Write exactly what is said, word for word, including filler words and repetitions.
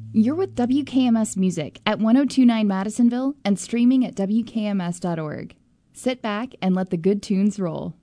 You're with W K M S Music at one oh two point nine Madisonville and streaming at W K M S dot org. Sit back and let the good tunes roll.